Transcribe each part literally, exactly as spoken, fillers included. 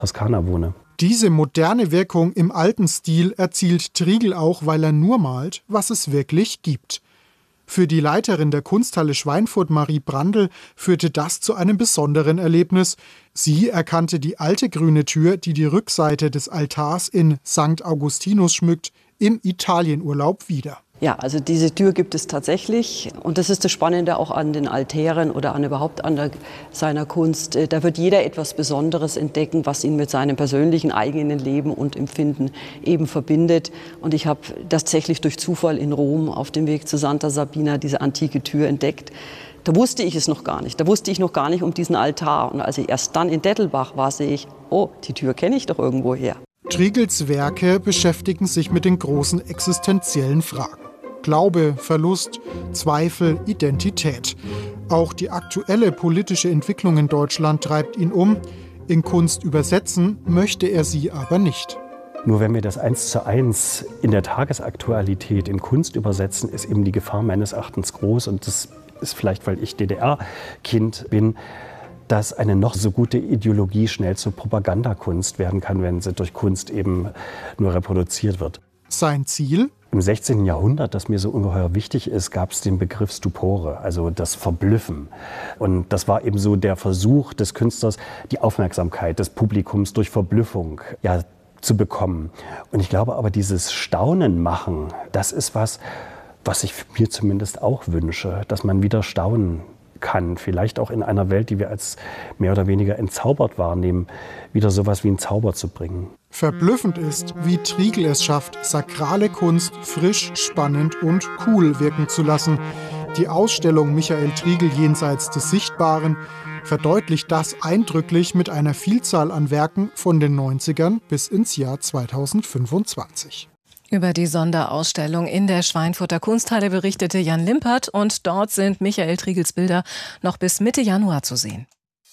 Toskana wohne. Diese moderne Wirkung im alten Stil erzielt Trigl auch, weil er nur malt, was es wirklich gibt. Für die Leiterin der Kunsthalle Schweinfurt, Marie Brandl, führte das zu einem besonderen Erlebnis. Sie erkannte die alte grüne Tür, die die Rückseite des Altars in Sankt Augustinus schmückt, im Italienurlaub wieder. Ja, also diese Tür gibt es tatsächlich und das ist das Spannende auch an den Altären oder an überhaupt an der, seiner Kunst. Da wird jeder etwas Besonderes entdecken, was ihn mit seinem persönlichen eigenen Leben und Empfinden eben verbindet. Und ich habe tatsächlich durch Zufall in Rom auf dem Weg zu Santa Sabina diese antike Tür entdeckt. Da wusste ich es noch gar nicht. Da wusste ich noch gar nicht um diesen Altar. Und als ich erst dann in Dettelbach war, sehe ich, oh, die Tür kenne ich doch irgendwo her. Trigls Werke beschäftigen sich mit den großen existenziellen Fragen. Glaube, Verlust, Zweifel, Identität. Auch die aktuelle politische Entwicklung in Deutschland treibt ihn um. In Kunst übersetzen möchte er sie aber nicht. Nur wenn wir das eins zu eins in der Tagesaktualität in Kunst übersetzen, ist eben die Gefahr meines Erachtens groß. Und das ist vielleicht, weil ich D D R-Kind bin, dass eine noch so gute Ideologie schnell zur Propagandakunst werden kann, wenn sie durch Kunst eben nur reproduziert wird. Sein Ziel? Im sechzehnten Jahrhundert, das mir so ungeheuer wichtig ist, gab es den Begriff Stupore, also das Verblüffen. Und das war eben so der Versuch des Künstlers, die Aufmerksamkeit des Publikums durch Verblüffung ja, zu bekommen. Und ich glaube aber, dieses Staunen machen, das ist was, was ich mir zumindest auch wünsche, dass man wieder staunen kann, vielleicht auch in einer Welt, die wir als mehr oder weniger entzaubert wahrnehmen, wieder sowas wie einen Zauber zu bringen. Verblüffend ist, wie Trigl es schafft, sakrale Kunst frisch, spannend und cool wirken zu lassen. Die Ausstellung Michael Trigl jenseits des Sichtbaren verdeutlicht das eindrücklich mit einer Vielzahl an Werken von den neunzigern bis ins Jahr zweitausendfünfundzwanzig. Über die Sonderausstellung in der Schweinfurter Kunsthalle berichtete Jan Limpert und dort sind Michael Trigls Bilder noch bis Mitte Januar zu sehen.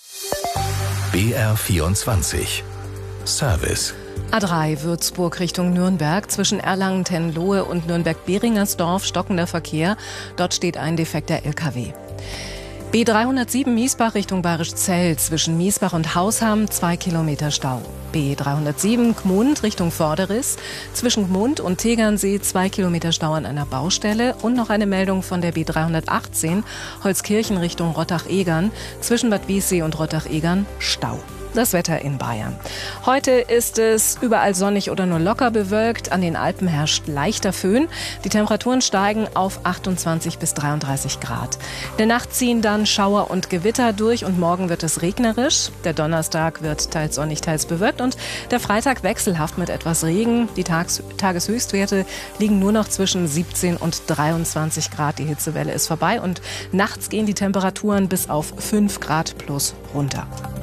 B R vierundzwanzig Service. A drei Würzburg Richtung Nürnberg, zwischen Erlangen-Tenlohe und Nürnberg-Beringersdorf stockender Verkehr. Dort steht ein defekter L K W. B dreihundertsieben Miesbach Richtung Bayerischzell, zwischen Miesbach und Hausham zwei Kilometer Stau. B dreihundertsieben Gmund Richtung Vorderriss, zwischen Gmund und Tegernsee zwei Kilometer Stau an einer Baustelle. Und noch eine Meldung von der B dreihundertachtzehn Holzkirchen Richtung Rottach-Egern, zwischen Bad Wiessee und Rottach-Egern Stau. Das Wetter in Bayern. Heute ist es überall sonnig oder nur locker bewölkt. An den Alpen herrscht leichter Föhn. Die Temperaturen steigen auf achtundzwanzig bis dreiunddreißig Grad. In der Nacht ziehen dann Schauer und Gewitter durch und morgen wird es regnerisch. Der Donnerstag wird teils sonnig, teils bewölkt und der Freitag wechselhaft mit etwas Regen. Die Tages- Tageshöchstwerte liegen nur noch zwischen siebzehn und dreiundzwanzig Grad. Die Hitzewelle ist vorbei und nachts gehen die Temperaturen bis auf fünf Grad plus runter.